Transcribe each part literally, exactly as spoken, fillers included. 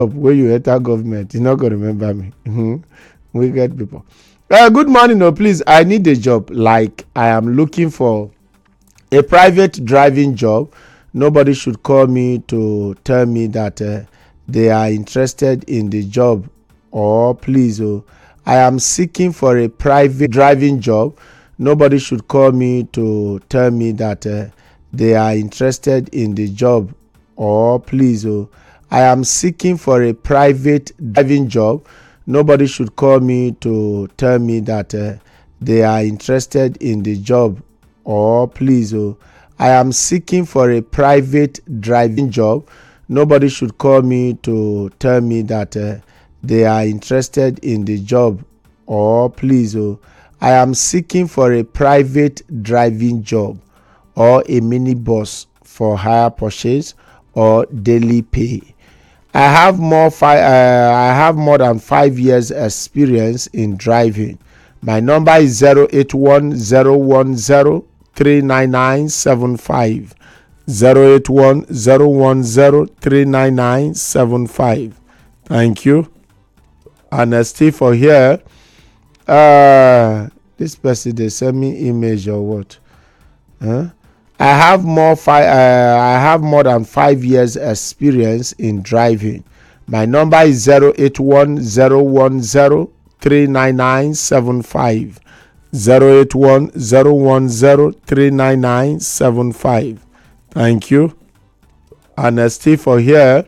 Where you enter government, you're not going to remember me. Mm-hmm. We get people. Uh, good morning. No, please. I need a job. Like I am looking for a private driving job. Nobody should call me to tell me that uh, they are interested in the job. Or please, oh, I am seeking for a private driving job. Nobody should call me to tell me that uh, they are interested in the job. Or please, oh, I am seeking for a private driving job. Nobody should call me to tell me that uh, they are interested in the job. Or please, oh, I am seeking for a private driving job. Nobody should call me to tell me that uh, they are interested in the job. Or please, oh, I am seeking for a private driving job or a minibus for hire purchase or daily pay. I have more fi- uh, I have more than five years experience in driving. My number is zero eight one zero one zero three nine nine seven five. zero eight one zero one zero three nine nine seven five. Thank you. And uh, still for here, uh, this person they send me image or what? Huh? I have more fi- uh, I have more than five years experience in driving. My number is zero eight one zero one zero three nine nine seven five. zero eight one zero one zero three nine nine seven five. Thank you. And uh, still for here,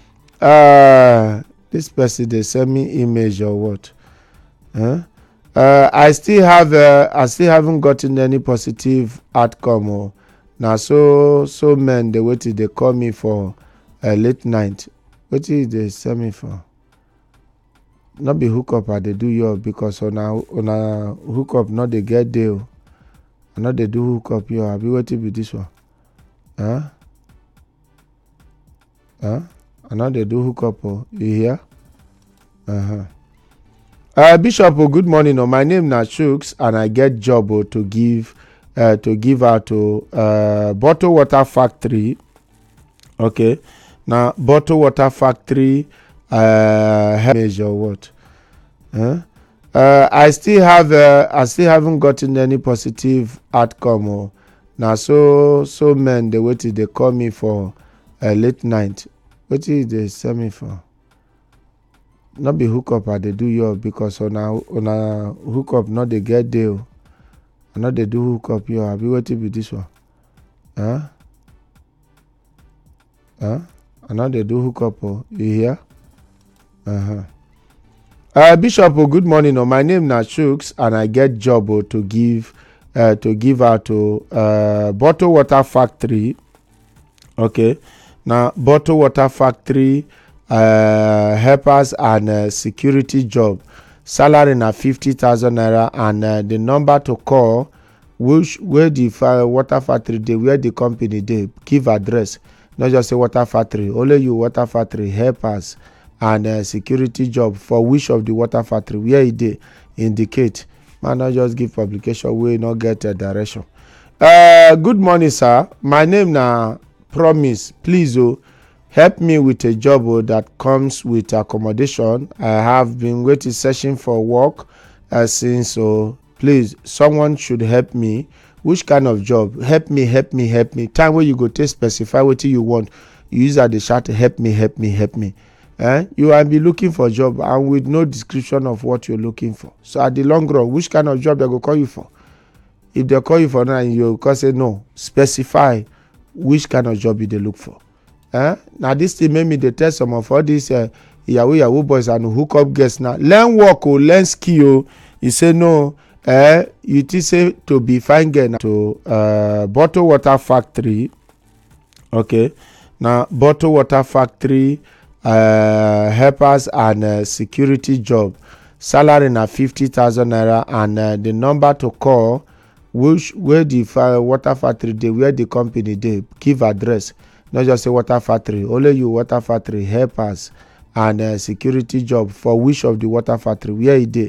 uh, this person they send me image or what? Huh? Uh, I still have uh, I still haven't gotten any positive outcome. Or now so so men they wait till they call me for a late night. What is they send me for? Not be hookup I they do your because on a on a hookup not they get deal. Not they do hookup your. I be waiting be this one. Huh? Huh? And now they do hookup. Oh, you hear? Uh huh. Uh, Bishop, oh, good morning. Oh, my name na Shooks, and I get job oh, to give uh, to give out to uh, bottle water factory. Okay, now bottle water factory. Uh, measure what? Huh? Uh, I still have uh, I still haven't gotten any positive outcome. Oh. Now so so men they wait till they call me for a late night. What is they send me for? Not be hookup I they do your because on a on a hookup not they get deal. And not they do hookup your. I be waiting be this one. Huh? Huh? And now they do hookup. Oh, you hear? Uh huh. Uh, Bishop, oh, good morning. Oh, my name na Shooks, and I get job oh, to give uh, to give out to uh, bottle water factory. Okay, now bottle water factory. Uh, helpers and uh, security job. Salary na fifty thousand naira, and uh, the number to call, which where the uh, water factory dey, where the company dey, give address. Not just say water factory. Only you water factory helpers and uh, security job for which of the water factory where e dey indicate. Man, not just give publication wey not get a direction. Uh, good morning, sir. My name na Promise. Please, oh. Help me with a job oh, that comes with accommodation. I have been waiting searching for work uh, since so oh, please someone should help me. Which kind of job? Help me, help me, help me. Time where you go to specify what you want. You use at the chat, help me, help me, help me. Eh? You will be looking for a job and with no description of what you're looking for. So at the long run, which kind of job they go call you for? If they call you for now, you can say no. Specify which kind of job you they look for. Eh? Now this thing made me dey tell some of all these uh, yahoo yahoo boys and hookup girls now. Learn work or learn skill. You say no. Eh? You think say to be fine girl to uh, bottle water factory. Okay. Now bottle water factory. Uh, helpers and uh, security job. Salary na fifty thousand naira, and uh, the number to call, which where the uh, water factory dey, where the company dey, give address. Not just say water factory. Only you water factory helpers and uh, security job for which of the water factory where e dey